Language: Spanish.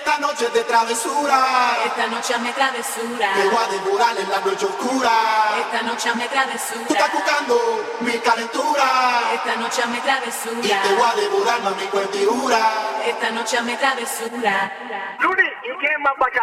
Esta noche de travesura, esta noche hazme travesura, te voy a devorar en la noche oscura. esta noche hazme travesura, Tú estás buscando mi calentura esta noche hazme y travesura, te voy a devorar, mami, con figura. esta noche hazme travesura. Luni, ¿y quién más bacana?